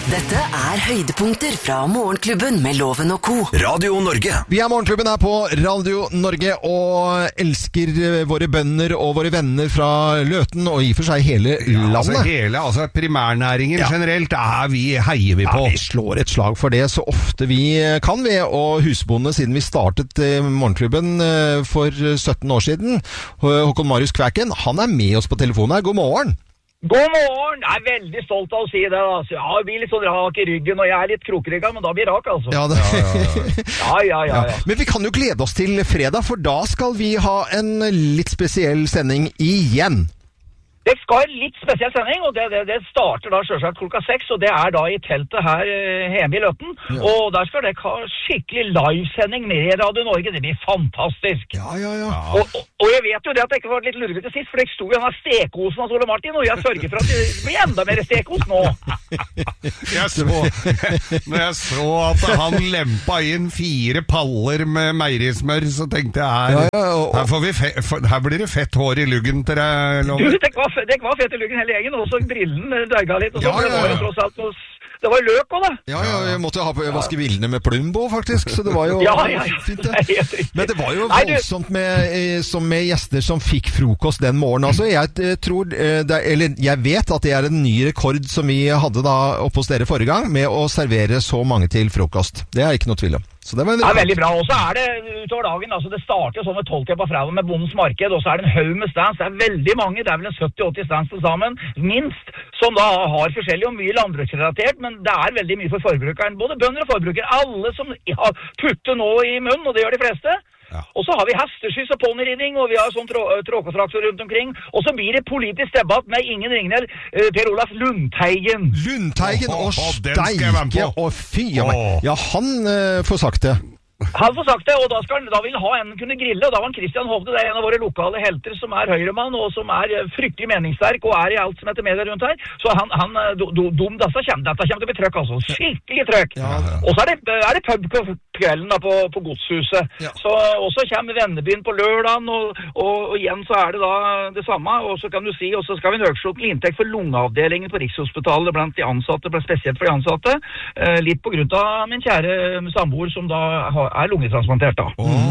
Dette høydepunkter fra Morgenklubben med Loven og Co. Radio Norge. Vi Morgenklubben på Radio Norge og elsker våre bønder og våre venner fra Løten og i og for seg hele landet. Altså primærnæringen generelt heier vi på. Ja, vi slår et slag for det så ofte vi kan vi, og husbonde siden vi startet Morgenklubben for 17 år siden. Håkon Marius Kvæken, han med oss på telefonen her. God morgen. God morgen! Jeg veldig stolt av å si det. Altså. Ja, jeg blir litt sånn rak i ryggen, og jeg litt krokrygget, men da blir rak, altså. Ja. Men vi kan jo glede oss til fredag, for da skal vi ha en litt spesiell sending igjen. Det skal en litt spesiell sending, og det starter da selvsagt klokka 6, og det da i teltet her hjemme i Løten. Ja. Og der skal det ha skikkelig livesending med Radio Norge. Det blir fantastisk. Ja. Og jeg vet jo det at det ikke var litt lurvete sist, for det sto jo denne stekosen av Ole Martin, og jeg sørger for at det blir enda mer stekos nå. Når jeg så at han lempa inn 4 paller med meierismør, så tenkte jeg her blir det fett hår i luggen til deg, Loven. Det var fett i luggen hele gjengen, og så brillen dreiga litt, og så det var jo tross alt det var løk også da. Ja, jeg måtte vaske villene med Plumbo faktisk, så det var jo fint det. Men det var jo voldsomt med gjester som fikk frokost den morgenen. Altså, jeg vet at det en ny rekord som vi hadde da oppe hos dere forrige gang, med å servere så mange til frokost. Det ikke noe tvil om. Så det var veldig bra, og så det utover dagen, altså det starter jo sånn med 12 på fredag med Bondens Marked, og så det en haug med stands, det veldig mange, det vel en 70-80 stands til sammen, minst, som da har forskjellig og mye landbruksrelatert, men det veldig mye for forbrukeren, både bønder og forbrukere, alle som har putte nå i munnen, og det gjør de fleste. Ja. Og så har vi hesteskyss og ponyridning, og vi har sånn tråketraktor rundt omkring. Og så blir det politisk debatt med ingen ringner, Per Olaf Lundteigen. Og steike, og fy av meg. Ja, han får sagt det. Han får sagt det, og da vil han ha en kunne grille, og da var Christian Hovde, det en av våre lokale helter som høyremann, og som fryktelig meningssterk, og i alt som heter medier rundt her. Så dette kommer til å bli trøkk, altså. Skikkelig trøkk. Ja. Og så det pub på kvelden da på Godshuset. Ja. Og så kommer Vennebyen på lørdagen, og igjen så det da det samme, og så kan du si, og så skal vi nøkslå til inntekt for lungeavdelingen på Rikshospitalet blant de ansatte, spesielt for de ansatte, litt på grunn av min kjære samboer som da lungetransplantert da.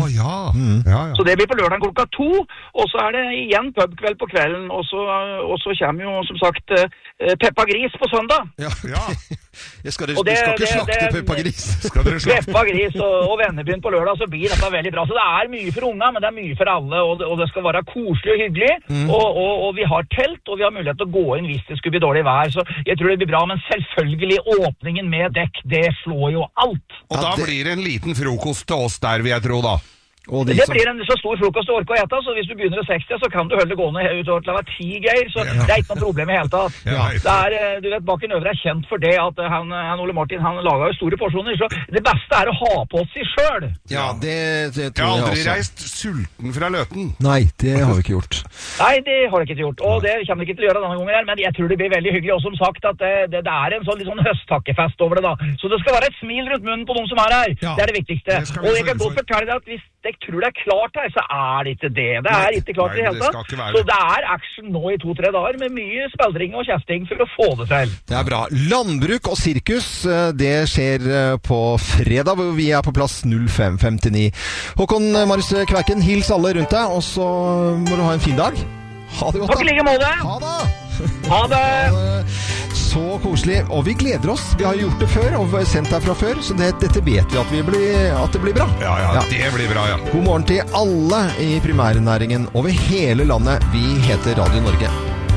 Så det blir på lørdagen klokka 2, og så det igjen pubkveld på kvelden, og så kommer jo som sagt Peppa Gris på søndag. Ja. Du skal ikke slakte Peppa Gris. Peppa Gris og Vennebyen på lørdag, så blir dette veldig bra. Så det mye for unga, men det mye for alle, og det skal være koselig og hyggelig, og vi har telt, og vi har mulighet til å gå inn hvis det skulle bli dårlig vær, så jeg tror det blir bra, men selvfølgelig åpningen med dekk, det slår jo alt. Og da blir det en liten frokost til oss der, vil jeg tro da. Det blir en så stor frokost du orker å ete, så hvis du begynner å 60, så kan du holde det gående utover til å være 10 Geir, så det ikke noe problem i hele tatt. Du vet, Bakken Øvre kjent for det at han Ole Martin, han laget jo store porsjoner, så det beste å ha på seg selv. Ja, det tror jeg også. Jeg har aldri reist sulten fra Løten. Nei, det har vi ikke gjort. Nei, det har vi ikke gjort, og det kommer vi ikke til å gjøre denne gangen her, men jeg tror det blir veldig hyggelig, og som sagt at det en sånn litt sånn høsttakkefest over det da. Så det skal være et smil rundt munnen på de som her. Det det viktigste. Og jeg kan godt fortelle deg at hvis jeg tror det klart her, så det ikke det. Det ikke klart i det hele tatt. Så det action nå i 2-3 dager med mye spildring og kjefting for å få det til. Det bra. Landbruk og sirkus, det skjer på fredag, hvor vi på plass 0559. Håkon Marius Kvæken, hils alle rundt deg, og så må du ha en fin dag. Ha det godt da. Takk i like måte. Ha det. Ha det. Så koselig, og vi gleder oss. Vi har gjort det før, og sendt deg fra før, så dette vet vi at det blir bra. Ja, det blir bra, ja. God morgen til alle i primærnæringen over hele landet. Vi heter Radio Norge.